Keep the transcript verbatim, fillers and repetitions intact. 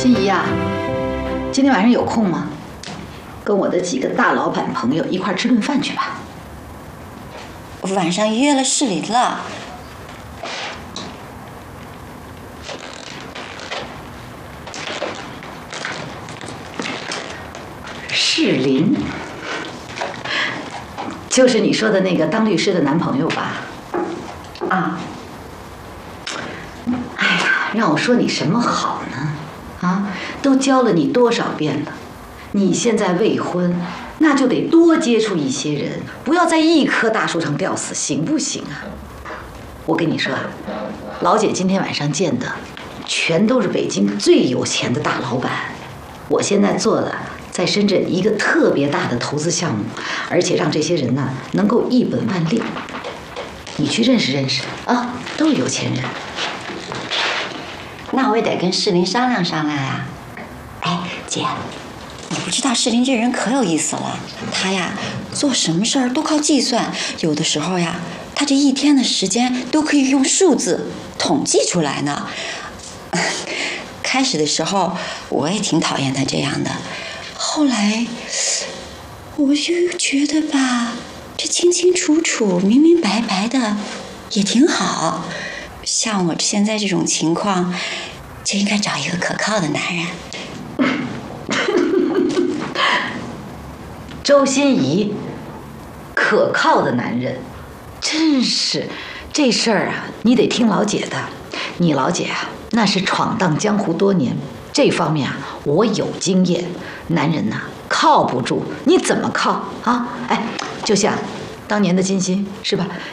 心怡呀，今天晚上有空吗？跟我的几个大老板朋友一块吃顿饭去吧。 我晚上约了世林了。 世林，就是你说的那个当律师的男朋友吧？啊。哎呀，让我说你什么好呢？啊，都教了你多少遍了？你现在未婚，那就得多接触一些人，不要在一棵大树上吊死，行不行啊？我跟你说啊，老姐今天晚上见的，全都是北京最有钱的大老板。我现在做的在深圳一个特别大的投资项目，而且让这些人呢能够一本万利。你去认识认识啊，都是有钱人。 那我也得跟世林商量商量呀。哎，姐，你不知道世林这人可有意思了。他呀，做什么事儿都靠计算，有的时候呀，他这一天的时间都可以用数字统计出来呢。开始的时候我也挺讨厌他这样的，后来我就觉得吧，这清清楚楚、明明白白的也挺好。像我现在这种情况，就应该找一个可靠的男人。 周心怡，可靠的男人，真是这事儿啊，你得听老姐的。你老姐啊，那是闯荡江湖多年，这方面啊，我有经验。男人呐、啊，靠不住，你怎么靠啊？哎，就像当年的金星，是吧？